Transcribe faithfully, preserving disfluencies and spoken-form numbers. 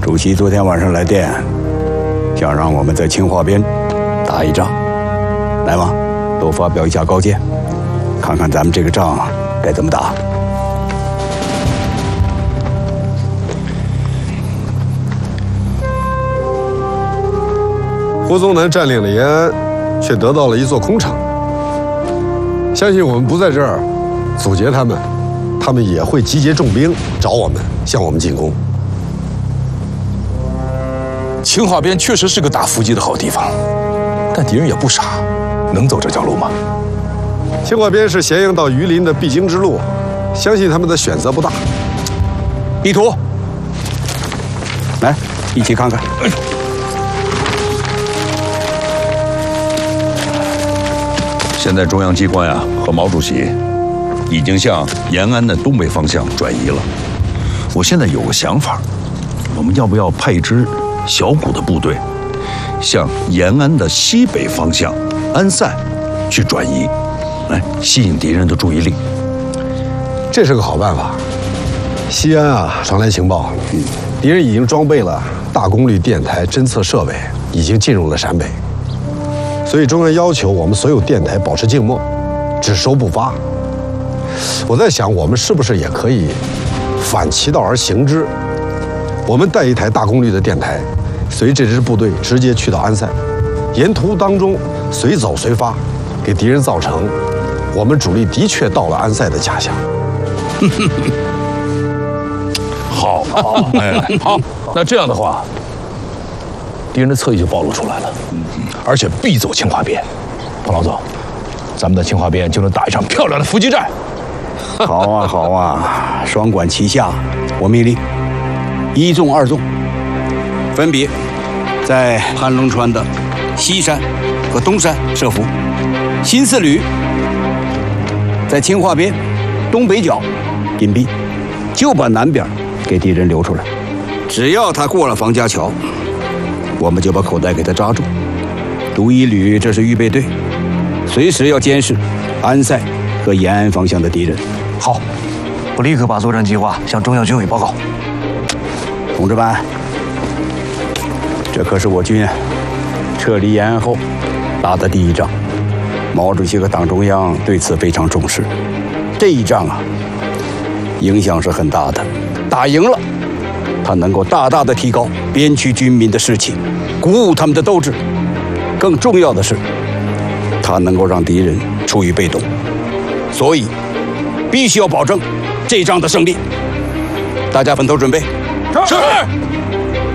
主席昨天晚上来电，想让我们在清化边打一仗。来嘛，都发表一下高见，看看咱们这个仗该怎么打。 胡宗南占领了延安，却得到了一座空城。相信我们不在这儿阻截他们，他们也会集结重兵找我们，向我们进攻。 清化边确实是个打伏击的好地方，但敌人也不傻，能走这条路吗？ 清化边是咸阳到榆林的必经之路，相信他们的选择不大。 地图，来，一起看看。 现在中央机关啊和毛主席已经向延安的东北方向转移了。我现在有个想法，我们要不要派一支小股的部队，向延安的西北方向安塞去转移，来吸引敌人的注意力？ 这是个好办法。西安啊，传来情报，嗯，敌人已经装备了大功率电台侦测设备，已经进入了陕北。所以中央要求我们所有电台保持静默，只收不发。我在想，我们是不是也可以反其道而行之？我们带一台大功率的电台，随这支部队直接去到安塞，沿途当中随走随发，给敌人造成我们主力的确到了安塞的假象。 好，好，哎，好，那这样的话，敌人的侧翼就暴露出来了，而且必走清化边。彭老总，咱们在清化边就能打一场漂亮的伏击战。 好啊，好啊，双管齐下，我命令一纵、二纵，分别在盘龙川的西山和东山设伏；新四旅在清化边东北角隐蔽，就把南边给敌人留出来。只要他过了房家桥，我们就把口袋给他扎住。独一旅这是预备队，随时要监视安塞和延安方向的敌人。 好，我立刻把作战计划向中央军委报告。 同志们，这可是我军撤离延安后打的第一仗，毛主席和党中央对此非常重视。这一仗啊，影响是很大的。打赢了，它能够大大的提高边区军民的士气，鼓舞他们的斗志。更重要的是，它能够让敌人处于被动。所以，必须要保证这一仗的胜利。大家分头准备。 是。